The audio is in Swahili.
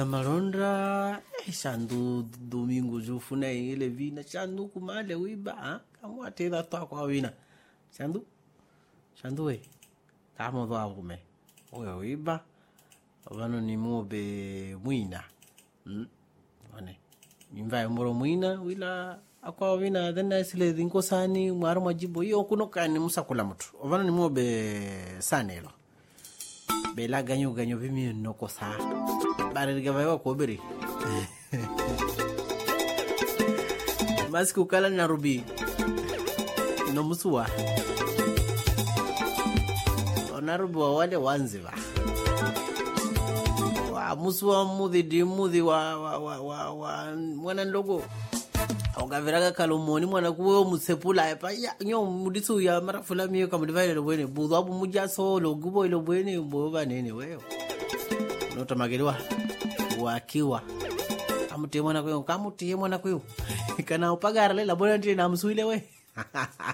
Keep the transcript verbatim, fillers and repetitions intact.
Marondra shandu domingo jufuna ile vina shandu kumale wiba ha kama atela to kwa wina shandu shandu we kama ndo avume oyo wiba vano ni mobe mwina mm wane nimva moro mwina wila akwa wina dena sile dinko sani mwaro majibo yo kuno kani musakula mtu vano ni mobe sanelo bela ganyo ganyo bimi noko sa baririga bayo ko bere masku kala na rubi no musuwa onarubi wa wale wanziba wa musuwa mudhi di mudhi wa wa wa wa, wa mwana ndogo ogaviraga kalomoni mwana kuwe musepula epa ya nyo mudisu ya marafula miyo kamudivale lo bwene budu abu muja solo gubo lo bwene mboba nene wewe nota mageriwa wakiwa amutie mwana kwe kamutie mwana kwe kana upagara lela bona ndi na msuile we